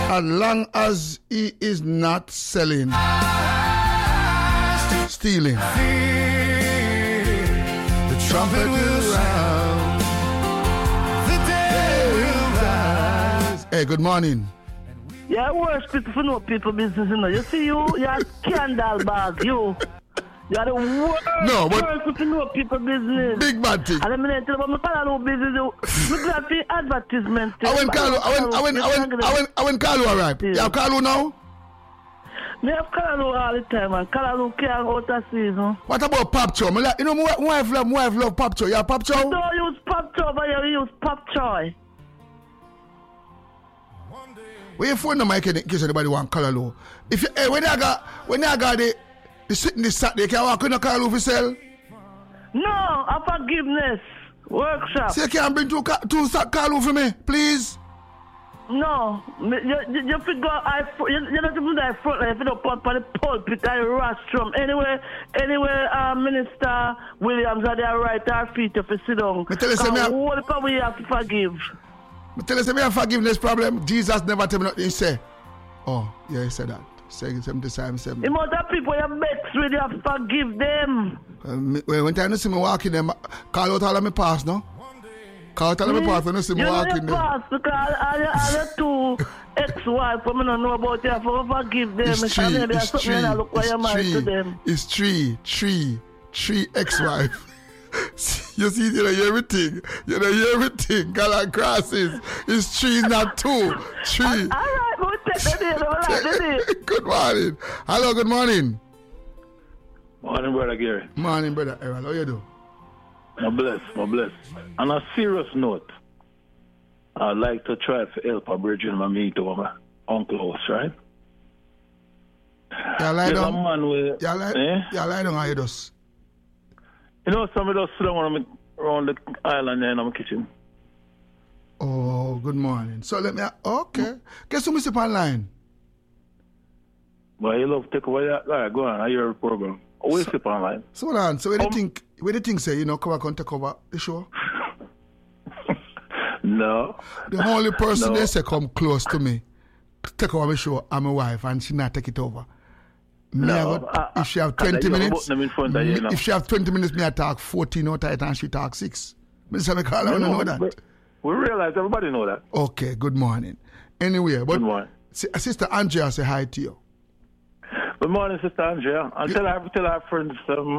As long as he is not selling, stealing, the trumpet will sound, the day will rise. Hey, good morning. Yeah, worse people for no people business, you know. You see you're a scandal bag, you. You're the worst person to know people business. Big bad thing. And I mean, tell you about my business. Look at the advertisement. I went Carlo arrived. You have Carlo now? Me have Carlo all the time, and Carlo can't go out of season. What about Popcho? You know, my wife love Popcho. You have Popcho? You don't use Popcho, but you use Popchoy. Where your phone number in case anybody want Carlo? If you, when I got the sitting this Saturday, can I walk in a Carlo for sell? No, a forgiveness workshop. So you can't bring two Carlo for me, please? No, you figure you're not even there front line. If you don't put on the pulpit, I rostrum. Anyway, Minister Williams are there right our feet if you sit down. Me tell you something. All the power we have to forgive. Me tell you something. A forgiveness problem. Jesus never tell me nothing. He say, oh yeah, he said that. Say 77. The amount of people you vex with, you have to forgive them. When time you see me walking them, call out all of me pass, no? Call out all of me pass when you see me walking them. You pass because all the two ex-wives, I don't know about you, for forgive them. It's three ex-wives. You see, you know everything. You know everything. God and crosses. It's three, not two. Three. All right, we'll take the day. Good morning. Hello, good morning. Morning, Brother Gary. Morning, Brother Errol. How you do? My bless. On a serious note, I'd like to try to help a bridge in my meet over my uncle house, right? You lie down? You lie down, how you does? You know, somebody just sit down around the island there in my kitchen. Oh, good morning. So let me... Okay. Guess who is online? Well, you love to take away that. All right, go on. I hear the program. Always sit online. So hold on. So where do you think say, you know, come back and take over the show? No. The only person they say come close to me, take over my show, I'm my wife, and she not take it over. If she have 20 minutes, if she have 20 minutes, me I talk 14 out of it and she talk 6. Mr. McCall, I want to know that. We realize everybody know that. Okay, good morning. Anyway, but good morning. Sister Andrea say hi to you. Good morning, Sister Andrea. I'll tell our friends,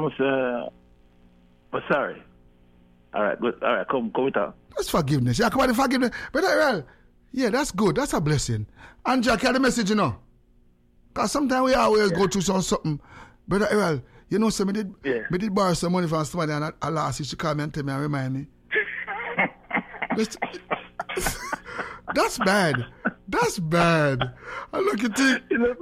sorry. All right, good. All right, come with her. That's forgiveness. Yeah, come on, forgiveness. But yeah, that's good. That's a blessing. Andrea, carry the message, you know. Because sometimes we always go through something. Brother Errol, you know, so me did borrow some money from somebody and I lost it. She called me and tell me and remind me. That's bad. That's bad. I look at it. You know.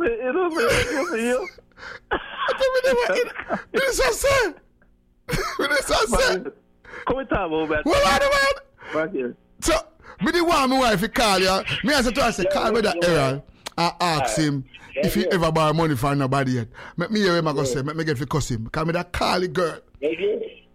It's so sad. It's so sad. Come and talk about that. What? Right here. So, me did want my wife to call you. Me I said, call Brother Errol and ask him if he ever borrow money from nobody yet. Make me hear him and go say, make me get to cuss him. Because me that call the girl. Hey,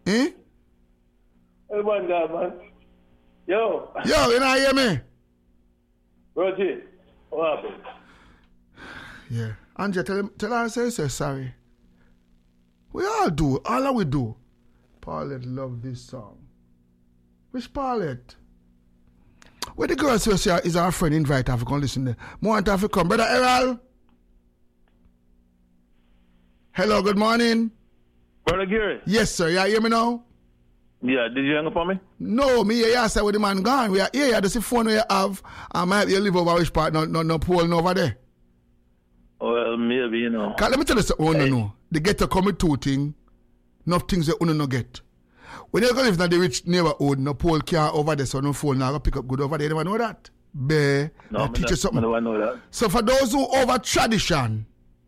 man, man. Yo, you not hear me? Roger, what happened? Yeah. Andrea, tell her say sorry. We all do. All that we do. Paulette love this song. Which Paulette? Where the girl says is our friend, invite her to come listen there. More want her to come. Brother Errol? Hello, good morning. Brother Gary? Yes, sir. You hear me now? Yeah, did you hang up on me? No, me here side with the man gone. We are here, that's the phone we have. I might be live over which part, no pole over there. Well, maybe, you know. Let me tell you something, no. They get to come with two things, enough things they no get. When you go live in the rich neighborhood, no pole car over there, so no phone now pick up good over there. You never know that. Bear, no, teach you something. I never know that. So for those who over tradition,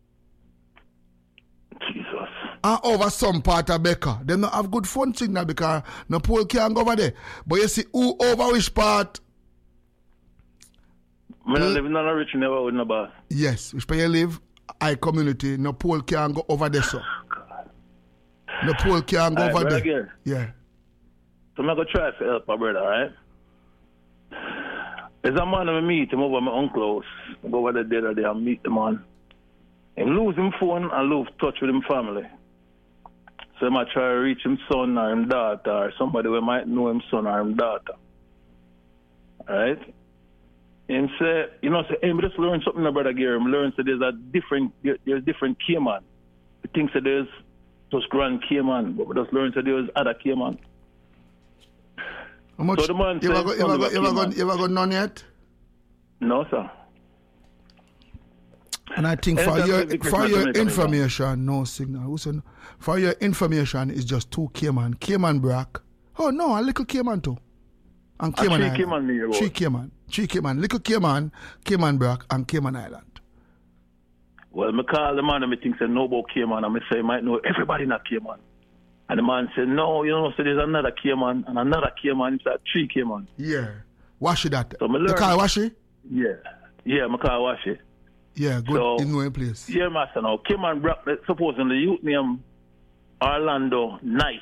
and over some part of Becca, they don't have good phone signal because no pole can't go over there. But you see, who over which part? When I live in a rich neighborhood, no boss. Yes, which part you live, high community, no pole can't go over there, so. No pole can't go over there. Again. Yeah. So I'm going to try to help my brother, all right? There's a man I meet him over my uncle house. I go over there the other day and meet the man. He lose him phone and lose touch with him family. So I might try to reach him son or him daughter or somebody who might know him son or him daughter. Alright? And say, you know, say, hey, I just learned something, my brother Gary. I learned that there's different Cayman. He thinks that there's just Grand Cayman, but we just learned that there's other Cayman. How much? So the man you ever got none yet? No, sir. And I think for your information, no signal. For your information, it's just 2 Cayman. Cayman Brack. Oh no, a little Cayman too. And Cayman Island. 3 Cayman. 3 Cayman. Little Cayman, Cayman Brack, and Cayman Island. Well, I call the man and I think say no about Cayman, and I say I might know everybody in that Cayman. And the man said, no, you know, so there's another Cayman and another Cayman. It's like 3 Cayman. Yeah. Washi that. So the car Washi? Yeah. Yeah, my car Washi. Yeah, good. So, in no place. Yeah, master. Now, Cayman Brack, supposing the youth name Orlando Knight.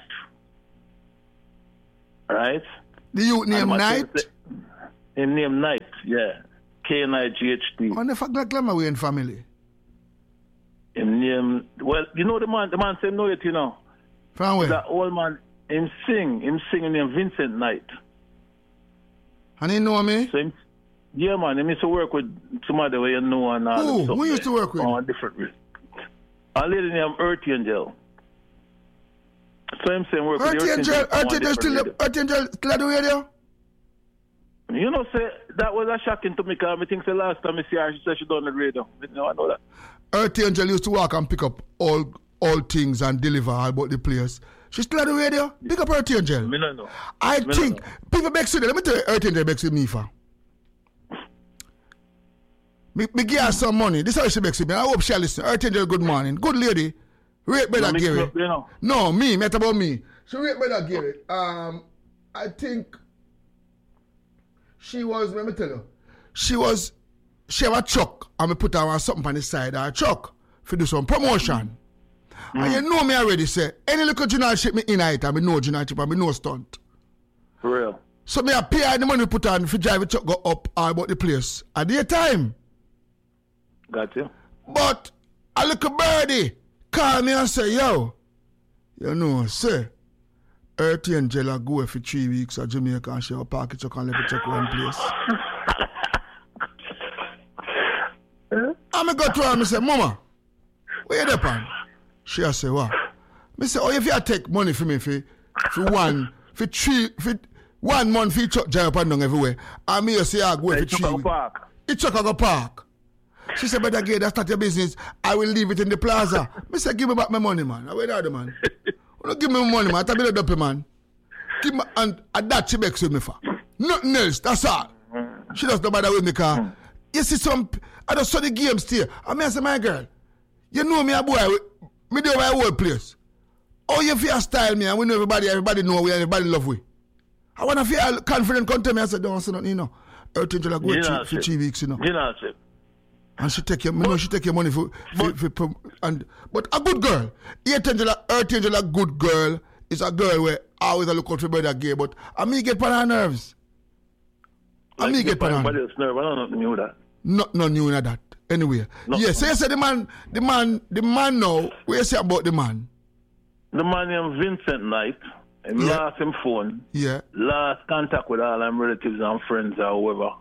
Right? The youth name Knight? Him name Knight, yeah. K-N-I-G-H-T. On the fact that Glamour in family? Him name, well, you know the man said no yet, you know. From where? That old man, him singing named Vincent Knight. And he know me? So yeah, man, he used to work with somebody where you know and all. Who used to work with? On different risk. A lady named Earthy Angel. So him saying work with Earthy Angel. Earthy Angel still at the radio? You know, say that was a shocking to me because I think the last time I see her, she said she done the radio. No, I know that. Earthy Angel used to walk and pick up all things and deliver about the place. She still at the radio? Pick up Earthy Angel. Me no know. I think people begs with them. Let me tell you, Earthy Angel begs with me for. Me give her some money. This is how she begs with me. I hope she'll listen. Earthy Angel, good morning. Good lady. Rate better Gary. You know. No, me. Met about me. She rate better Gary. I think she was, let me tell you, she have a truck and me put her on something on the side of her truck for do some promotion. And you know me already say, any little junior ship me in it and me know junior ship and me know stunt. For real. So me I pay her the money put on if drive the truck go up all about the place at the time. Got you. But a little birdie call me and say, yo, you know, say, Earthy Angel go for 3 weeks at Jamaica and she will park it truck and let it check one place. And I go to her and I say, Mama, where you there, pan? She say, what? I say, oh, if you take money for me for 1 month for truck drive up and down everywhere, and me say, I go for 3 weeks. It truck go park. She said, but again, that's not your business. I will leave it in the plaza. I say, give me back my money, man. I wait out the man. Don't give me my money, man. I tell me the dopey, man. Give me, and that she begs with me for. Nothing else, that's all. She does not bother with me, car. You see I just saw the game still. I say, my girl, you know me a boy, me do my whole place. Oh, you feel style me, and we know everybody know we, and everybody love we. I want to feel confident, come to me, I said, don't say nothing, you know. Earthy Angel go for 3 weeks, you know. You know, and she take your money for but a good girl. Earthy Angel, a good girl, is a girl where I always look out for brother gay, but I me get on her nerves. I me get on her nerves. I don't know that. Not new in that. Anyway. No. Yes, so you say the man now, what you say about the man? The man named Vincent Knight. He lost him phone. Yeah. Lost contact with all them relatives and friends or whoever.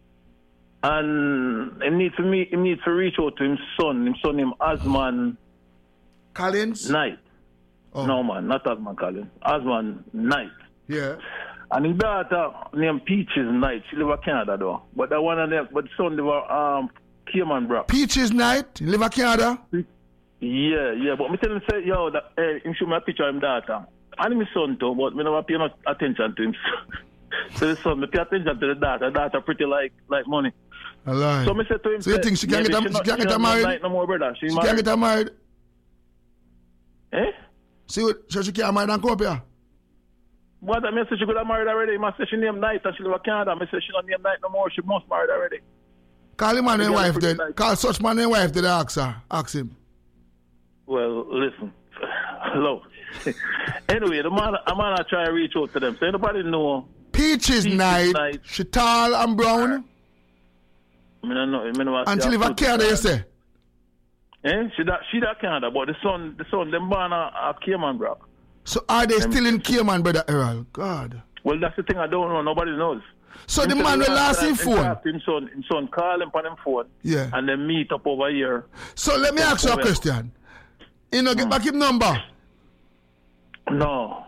And he needs to reach out to his son named Osman Collins? Knight. Oh. No man, not Osman Collins. Osman Knight. Yeah. And his daughter named Peaches Knight. She live in Canada though. But the one of them, but the son live in Cayman Brack. Peaches Knight? Live in Canada? Yeah. But me tell him say, yo, him show me a picture of his daughter. And my son too, but me never pay no attention to him. So the son, me pay attention to the daughter. The daughter pretty like money. Alive. So me say to him, so you think she can't get married? No more, brother. She can't get married? Eh? So she can't marry and come up here? What I say she could have married already. I say she named Knight and she live in Canada. I say she not named Knight no more. She must married already. Call him man and wife then. Call such man and wife did I ask him. Well, listen. Hello. Anyway, the man I try to reach out to them. So anybody know Peaches Knight. She tall and brown? Me no know. And she live in Canada, you say? She that Canada, but the son, them born a Cayman, bro. So are they still in Cayman, Brother Errol? God. Well, that's the thing I don't know. Nobody knows. So the man will last him phone. His son call him on him phone. Yeah. And then meet up over here. So let me ask you a question. You know, get back his number. No.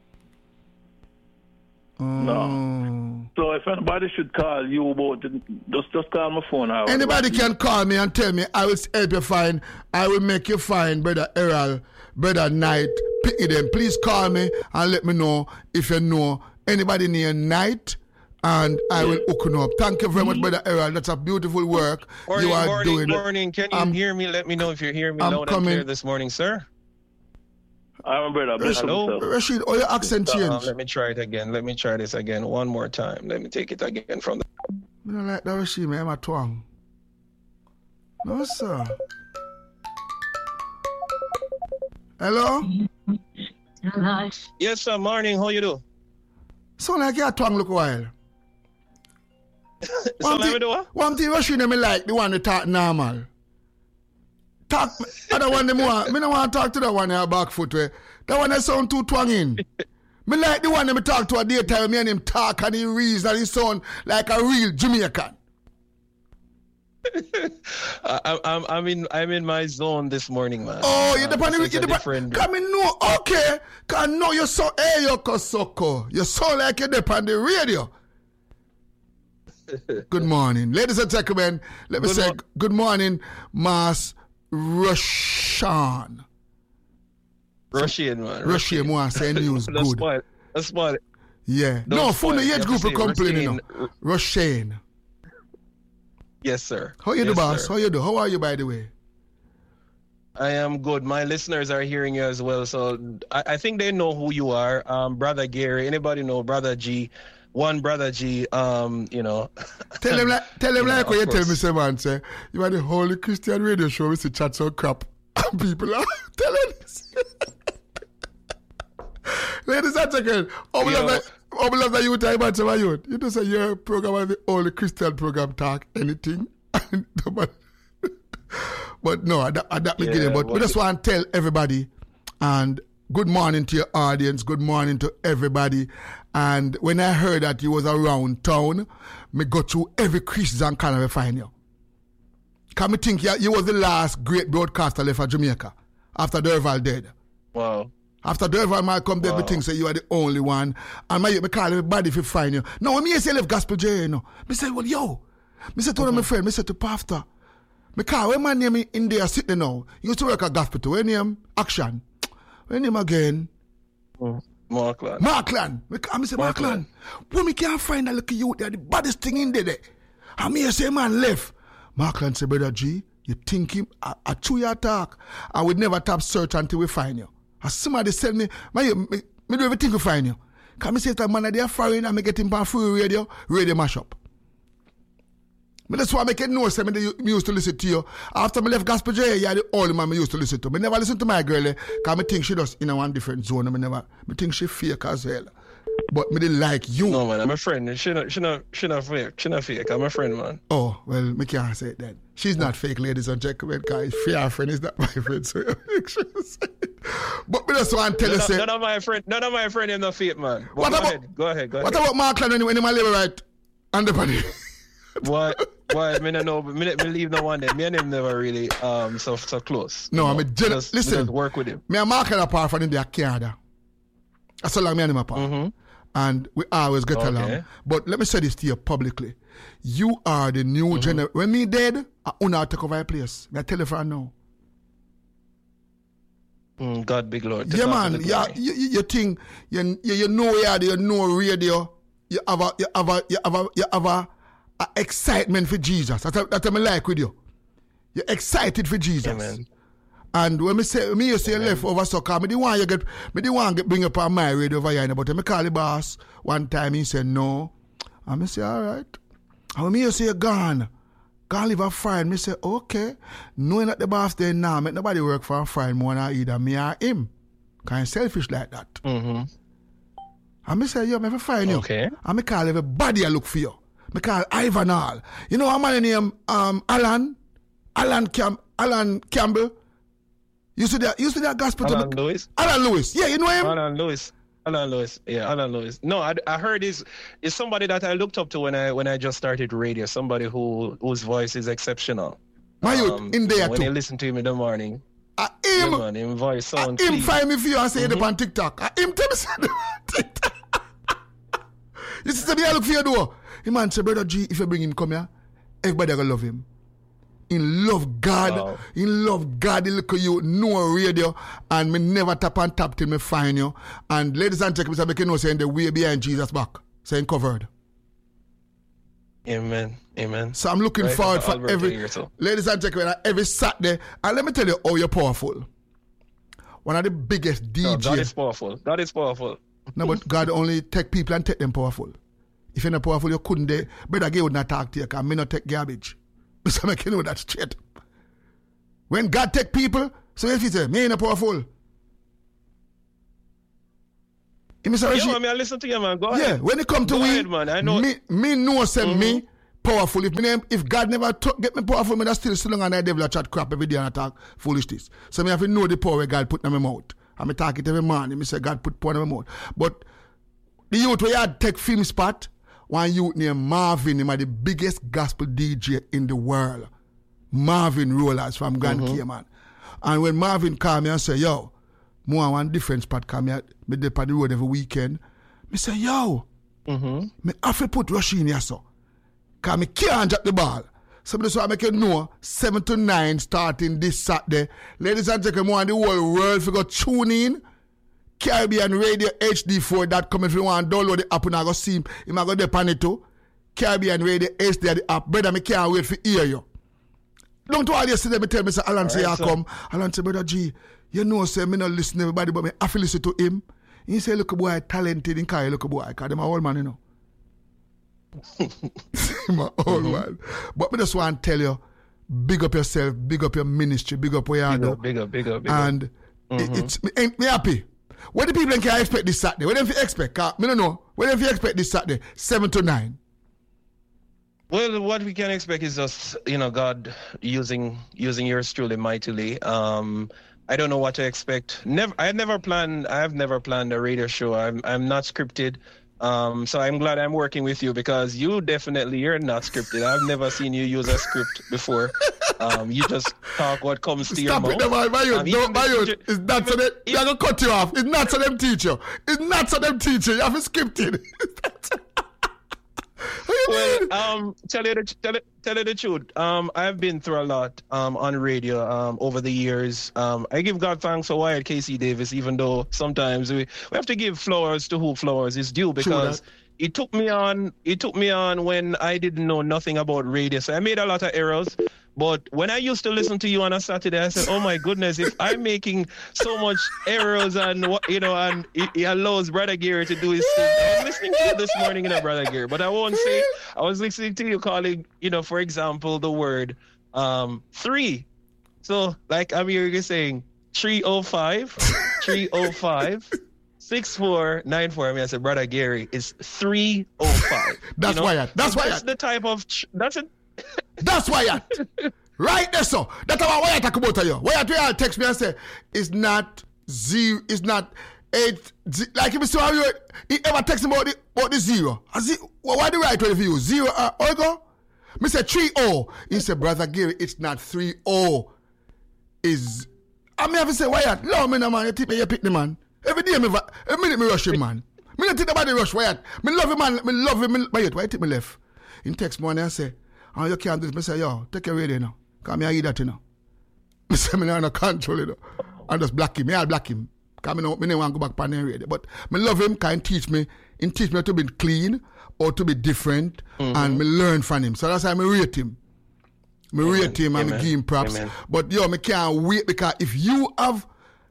No. So if anybody should call you about it, just call my phone out. Anybody can call me and tell me I will help you find. I will make you find Brother Errol, Brother Knight. Pick them. Please call me and let me know if you know anybody near Knight, and I will hook you up. Thank you very much, Brother Errol. That's a beautiful work you are doing. Morning. Can you hear me? Let me know if you're hearing me loud and clear this morning, sir. I'm Brother. Hello? Rashid, oh, your accent changed. Let me try it again. Let me try this again one more time. Let me take it again from the... I don't like that, Rashid, man. I'm a twang. No, sir. Hello? Hello. Yes, sir. Morning. How you do? Sound like you a twang look a while. Sound like me do what? One thing Rashid me like, the one that talk normal. Talk, I don't want them one. Me don't want to talk to that one in a back foot way. That one that sound too twanging. Me like the one that me talk to a daytime, me and him talk and he reads and he sound like a real Jamaican. I'm in my zone this morning, man. Oh, you're the come in, no, okay. Cause no, you so Soko. You sound like you're on the radio. Good morning, ladies and gentlemen. Let me say good morning, Mas Russian, man. Russian, I say news good. That's what. Yeah. No, for the age group are complaining. Russian. Yes, sir. How you do, boss? How you do? How are you, by the way? I am good. My listeners are hearing you as well, so I think they know who you are. Brother Gary. Anybody know Brother G? One Brother G. You know. Tell him like what you tell me, say, man. Say you are the Holy Christian Radio Show. We see chat so crap. People are telling us. Ladies and gentlemen, I love that you time about my youth. You don't say your program is the only Christian program talk anything. But no, at that beginning. But we just want to tell everybody, and good morning to your audience, good morning to everybody. And when I heard that you was around town, me go through every Christian kind of find you. Can me think you was the last great broadcaster left for Jamaica after Durval dead. Wow. After Durval might come there, everything say you are the only one. And me call everybody if you find you. Now when me say left Gospel J, you know, me say, well, yo. Me say to my friend, me say to Pastor, me call, when my name in there sitting now, you used to work at Gospel too. When name Action. When name again? Markland. I say Markland. When me can't find that little youth there, the baddest thing in there. And me say, man, left. Markland say, Brother G, you think him a true your talk. I would never tap search until we find you. As somebody said me do everything to find you. Can me say that man, they are foreign and me get him on free radio mash up. But that's why I make it know, say me used to listen to you. After me left Gospel J, you are the only man me used to listen to. Me never listen to my girl, because me think she does in a one different zone. Me think she fake as well. But me didn't like you. No man, I'm a friend. She not fake. She not fake. I'm a friend, man. Oh, well, me can't say that. She's not fake, ladies and gentlemen, because fair friend is not my friend, so but me just want to tell you, say... None of my friend is not fake, man. Go ahead. What about Markland when he might live right on the body? Why? Me don't know. Me leave no one there. Me and him never really so close. No, I mean, listen. Just work with him. Me and Markland apart from him, they are Canada. That's how long me and him apart. Mm-hmm. And we always get along. But let me say this to you publicly. You are the new generation. When me dead, I will take over your place. I tell you for now. God big Lord. Yeah, man. You think you know you know radio. You have a excitement for Jesus. That's what I like with you. You're excited for Jesus. Amen. And when you say you left over soccer, me didn't want to bring up on my radio over here, but I call the boss one time, he said no. And I say, all right. And when you say you're gone live a friend, me say, okay. Knowing that the boss there now, make nobody work for a friend more than either me or him. Kind of selfish like that. Mm-hmm. And I say, yo, me find you. Okay. And I call everybody I look for you. Me call Ivan Hall. You know a man named Alan Campbell? You see that gospel? Alan Lewis? Alan Lewis. Yeah, you know him? Alan Lewis. Yeah, Alan Lewis. No, I heard is somebody that I looked up to when I just started radio. Somebody whose voice is exceptional. My youth in there when too. you listen to him in the morning. Him voice sound him clean. find me for you and say it on TikTok. Him tell me say it on TikTok. You see me I look for you though. Him man say, Brother G, if you bring him come here, everybody gonna love him. In love God, Wow. in love God, he look at you, no radio, and me never tap and tap till me find you. And ladies and gentlemen, I make you know saying the way behind Jesus back, saying covered. Amen. So I'm looking Right, forward for Alberta every, here, so. ladies and gentlemen, every Saturday. And let me tell you how you're powerful. One of the biggest DJs. No, God is powerful. God is powerful. No, but God only take people and take them powerful. If you're not powerful, you couldn't. Brother Gay would not talk to you because me not take garbage. So I can know that straight. When God take people, so if he say, me ain't not powerful. You Yeah, man, I listen to you, man. Go ahead. Yeah, when it come to Go we, ahead, man. I know. me know say me powerful. If God never get me powerful, me that still long and I devil a chat crap every day and I talk foolishness. So me have to know the power God put in my mouth. And me talk it every morning. Me say God put power in my mouth. But the youth where you had take film spot, one youth named Marvin, him are the biggest gospel DJ in the world. Marvin Rollers from Grand Cayman. And when Marvin called me and said, yo, more one different spot come here, me dip on the road every weekend. Me say, yo, me have to put Rush in here, so. Because me can't drop the ball. So that's why I make you know, 7 to 9 starting this Saturday. Ladies and gentlemen, want the whole world to go tune in. Caribbean Radio HD4.com. If you want to download the app, and I go see him. He might go dip on it too. Caribbean Radio HD, the app. Brother, me can't wait for hear you. Don't all yesterday me tell me say Alan say I come. Alan say, Brother G, you know say me not listen to everybody, but me have to listen to him. He say, look boy, talented in Kyle, look boy, because them a old man, you know. My old man. But me just want to tell you, big up yourself, big up your ministry, big up where you do. Big up. And it's me happy. What the people can expect this Saturday? What do you expect? Me don't know. What do you expect this Saturday? 7 to 9. Well, what we can expect is just, God using yours truly mightily. I don't know what to expect. I have never planned a radio show. I'm not scripted. So I'm glad I'm working with you because you're not scripted. I've never seen you use a script before. You just talk what comes to your mouth. Stop it, it's not so that they're going to cut you off. It's not so them teach you. You have to script it. Well, tell you the truth. I've been through a lot on radio over the years. I give God thanks for Wyatt Casey Davis, even though sometimes we have to give flowers to who flowers is due because he took me on when I didn't know nothing about radio. So I made a lot of errors. But when I used to listen to you on a Saturday, I said, "Oh my goodness! If I'm making so much errors and he allows Brother Gary to do his thing." I was listening to you this morning, Brother Gary, but I won't say I was listening to you calling, for example, the word 3. So like I'm here saying 305, 6494. I mean, I said, Brother Gary, it's 305. That's why. That's the type of that's it. That's why. Right there, so. That's why I talk about you. Why you text me and say, it's not 0, it's not 8. Like if you see how he ever text me about the 0. I see, why the right way for you? 0, Oigo? Me say 30. He said, Brother Gary, it's not 30. Is, I mean, have to say, why you? Love me, no, man. You pick the man. Every day, a minute me rush him, man. Me not think about the rush, why? Me love him, man. Me love him. Why you take me left? He text me and say, oh, you can't do this. I say, yo, take your radio now. Because I hear that, I say, I don't control it. I just block him. I'll block him. Because I don't want to go back on the radio. But I love him because he teach me to be clean or to be different. And I learn from him. So that's why I rate him. I rate him and I give him props. Amen. But yo, I can't wait because if you have,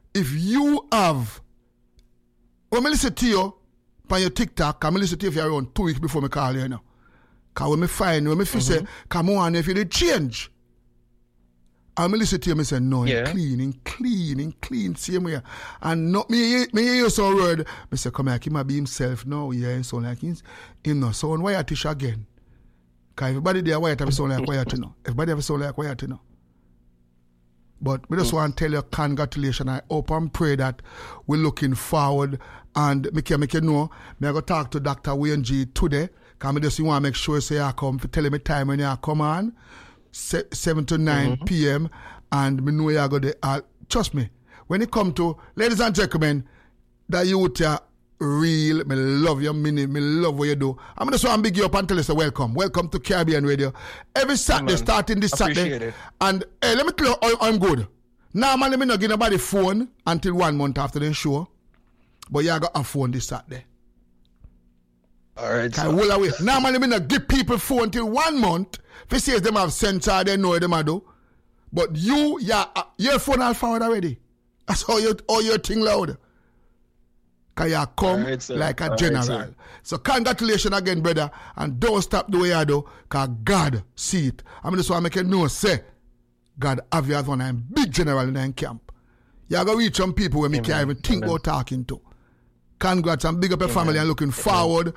when I listen to you on your TikTok, I'm listen to you for around 2 weeks before I call you now. Because when I feel say, come on, if you did change. I'm listen to you, I say, no, clean, same way. And not me hear some word, I say, come here, he might be himself now, yeah, so like him no. So why I teach again? Because everybody there white have sound like quiet, you know. Everybody have sound like quiet, you know. But we just want to tell you congratulations. I hope and pray that we're looking forward. And make you know, I go talk to Dr. Wayne G today. Because I just want to make sure say I come to tell me time when you come on. 7 to 9 p.m. And me know you go there. Trust me. When it come to, ladies and gentlemen, that youth are real. Me love your minute. Me love what you do. I'm just want to big you up and tell you say welcome. Welcome to Caribbean Radio. Every Saturday, starting this Saturday. It. And hey, let me tell you, I'm good. Normally, me not give nobody phone until 1 month after the show. But you got a phone this Saturday. All right. Normally, me not give people phone until 1 month. If you say them have sensor, they know them I do. But your phone all forward already. That's all your thing loud. Because you come like a general. So congratulations again, brother. And don't stop the way you do. Because God see it. I just want to make you know, say, God have you as one and big general in the camp. You are going to reach some people where me can't even think about talking to. Congrats and big up your family and looking forward.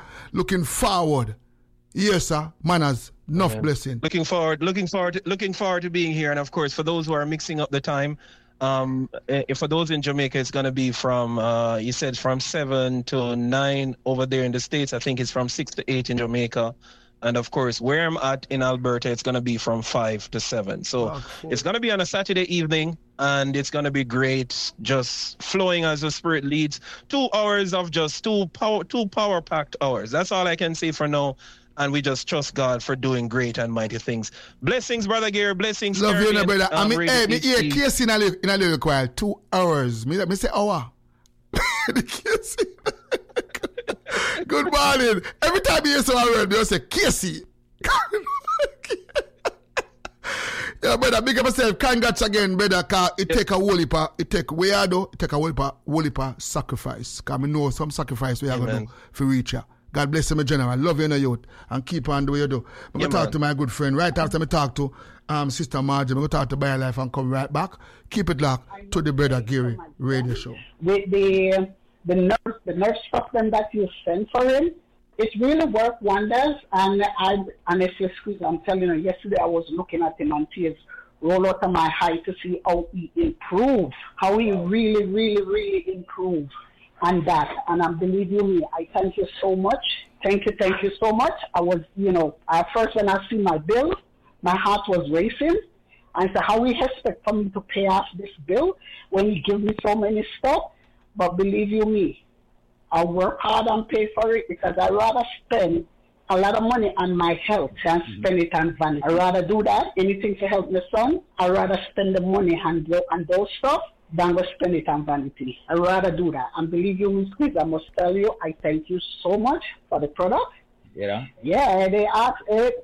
Yes, sir. Manners. Enough blessing. Looking forward to being here. And of course, for those who are mixing up the time, for those in Jamaica, it's going to be from, you said from 7 to 9 over there in the States. I think it's from 6 to 8 in Jamaica. And of course, where I'm at in Alberta, it's going to be from 5 to 7. So It's going to be on a Saturday evening, and it's going to be great, just flowing as the Spirit leads. 2 hours of just two power-packed hours. That's all I can say for now. And we just trust God for doing great and mighty things. Blessings, Brother Gary. Blessings, love you, brother. Me hear case in a little while. 2 hours. Me say hour. The case. Good morning. Every time you hear someone word, you say Casey. Yeah, brother. Big up yourself. Congrats again, brother. Cause it take a whole heap. It take a whole heap sacrifice. Cause I know some sacrifice we are gonna do for reach you. God bless you, my general. Love you in the youth. And keep on the way you do. I'm going to talk to my good friend. Right after I talk to Sister Margie, I'm going to talk to BioLife and come right back. Keep it locked to the Brother Gary radio show. The nurse problem that you sent for him, it really worked wonders. And if you excuse me, I'm telling you, yesterday I was looking at him on tears roll out of my eye to see how he improved, how he really, really, really improved. And that, and believe you me, I thank you so much. Thank you so much. I was, at first when I see my bill, my heart was racing. I said, how we expect for me to pay off this bill when you give me so many stuff? But believe you me, I'll work hard and pay for it because I'd rather spend a lot of money on my health and spend it on vanity. I'd rather do that, anything to help my son. I'd rather spend the money on those stuff than go spend it on vanity. I'd rather do that. And believe you me, please, I must tell you, I thank you so much for the product. Yeah. Yeah, they ask,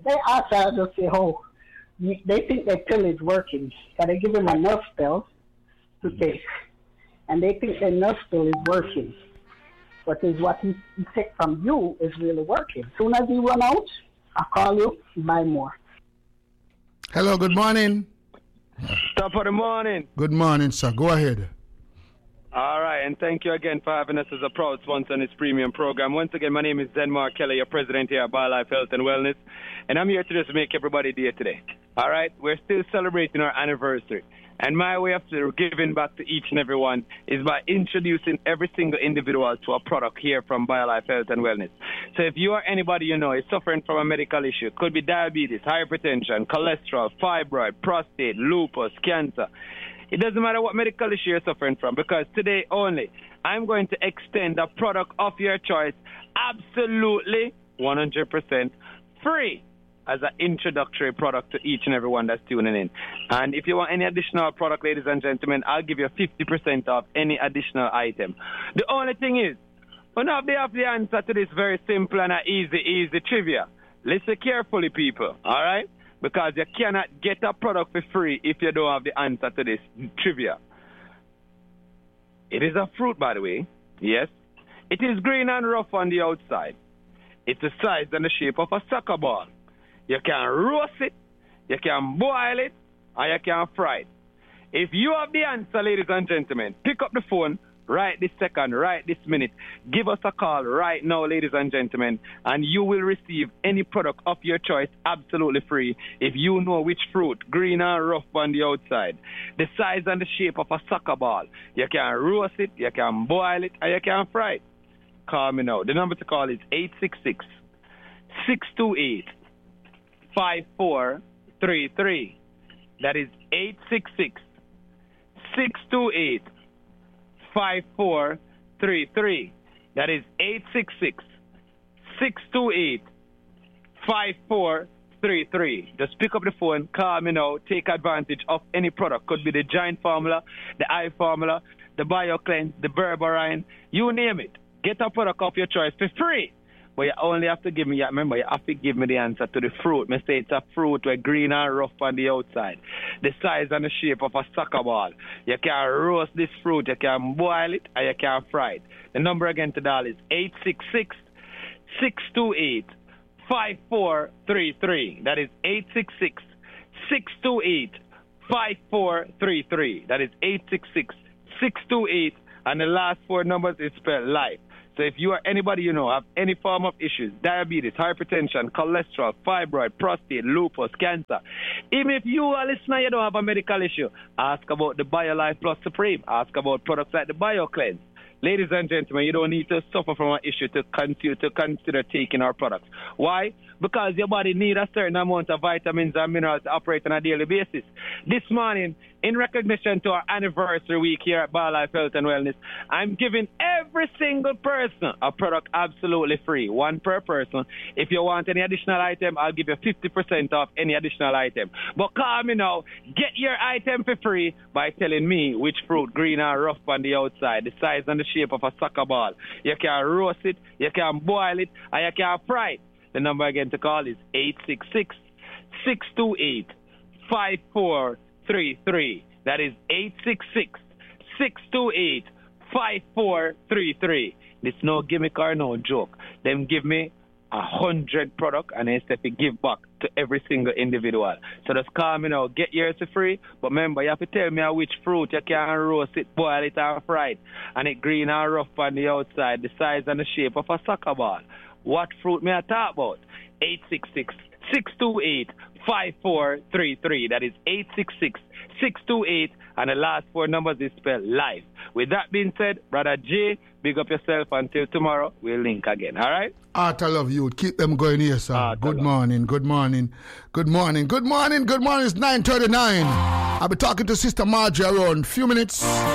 I just say, they think the pill is working. So they give him a nerve pill to take. And they think the nerve pill is working. But is what he takes from you is really working. As soon as he run out, I'll call you, buy more. Hello, good morning. Top of the morning. Good morning, sir. Go ahead. All right, and thank you again for having us as a proud sponsor on this premium program. Once again, my name is Denmark Kelly, your president here at BioLife Health and Wellness, and I'm here to just make everybody day today. All right, we're still celebrating our anniversary, and my way of giving back to each and every one is by introducing every single individual to a product here from BioLife Health and Wellness. So if you or anybody you know is suffering from a medical issue, it could be diabetes, hypertension, cholesterol, fibroid, prostate, lupus, cancer. It doesn't matter what medical issue you're suffering from, because today only I'm going to extend a product of your choice absolutely 100% free as an introductory product to each and every one that's tuning in. And if you want any additional product, ladies and gentlemen, I'll give you 50% off any additional item. The only thing is, we don't have the answer to this very simple and easy trivia. Listen carefully, people, all right? Because you cannot get a product for free if you don't have the answer to this trivia. It is a fruit, by the way. Yes. It is green and rough on the outside. It's the size and the shape of a soccer ball. You can roast it, you can boil it, or you can fry it. If you have the answer, ladies and gentlemen, pick up the phone, right this second, right this minute, give us a call right now, ladies and gentlemen, and you will receive any product of your choice absolutely free if you know which fruit, green and rough on the outside, the size and the shape of a soccer ball. You can roast it, you can boil it, and you can fry it. Call me now. The number to call is 866-628-5433. That is 866-628-5433. That is 866-628-5433. Just pick up the phone, call me now, take advantage of any product. Could be the Giant Formula, the I Formula, the BioCleanse, the Berberine, you name it. Get a product of your choice for free. But you only have to give me, remember, you have to give me the answer to the fruit. Me say it's a fruit with green and rough on the outside. The size and the shape of a soccer ball. You can roast this fruit, you can boil it, and you can fry it. The number again to dial is 866-628-5433. That is 866-628-5433. That is 866-628, and the last 4 numbers is spelled life. So if you or anybody you know have any form of issues, diabetes, hypertension, cholesterol, fibroid, prostate, lupus, cancer, even if you are a listener, you don't have a medical issue, ask about the BioLife Plus Supreme. Ask about products like the BioCleanse. Ladies and gentlemen, you don't need to suffer from an issue to consider taking our products. Why? Because your body needs a certain amount of vitamins and minerals to operate on a daily basis. This morning, in recognition to our anniversary week here at BioLife Health and Wellness, I'm giving every single person a product absolutely free, one per person. If you want any additional item, I'll give you 50% off any additional item. But call me now, get your item for free by telling me which fruit, green or rough on the outside, the size and the shape of a soccer ball. You can roast it, you can boil it, and you can fry it. The number again to call is 866-628-5433. That is 866-628-5433. This no gimmick or no joke. Them give me 100 product and they say to give back to every single individual. So just call me now, get yours for free. But remember, you have to tell me which fruit you can roast it, boil it, and fry it. And it green or rough on the outside, the size and the shape of a soccer ball. What fruit may I talk about? 866-628-5433. That is 866-628, and the last 4 numbers is spelled life. With that being said, Brother J, big up yourself. Until tomorrow, we'll link again. All right? Art, I love you. Keep them going here, sir. Good morning, good morning, good morning, good morning, good morning. It's 9:39. I'll be talking to Sister Margie around a few minutes.